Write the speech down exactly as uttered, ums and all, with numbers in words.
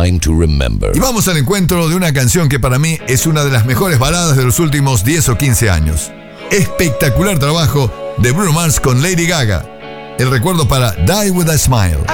time to remember. Y vamos al encuentro de una canción que para mí es una de las mejores baladas de los últimos diez o quince años. Espectacular trabajo de Bruno Mars con Lady Gaga. El recuerdo para Die With A Smile.